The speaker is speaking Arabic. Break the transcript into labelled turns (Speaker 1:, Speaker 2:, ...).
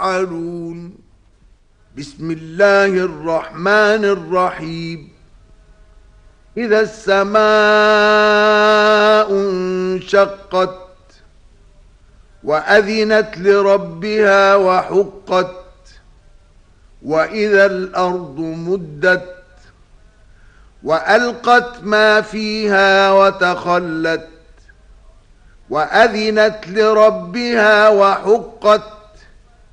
Speaker 1: تفعلون. بسم الله الرحمن الرحيم. إذا السماء انشقت وأذنت لربها وحقت وإذا الأرض مدت وألقت ما فيها وتخلت وأذنت لربها وحقت